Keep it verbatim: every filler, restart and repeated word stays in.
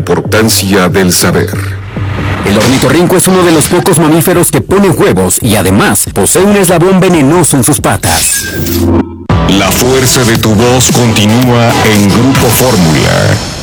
importancia del saber. El ornitorrinco es uno de los pocos mamíferos que pone huevos y además posee un eslabón venenoso en sus patas. La fuerza de tu voz continúa en Grupo Fórmula.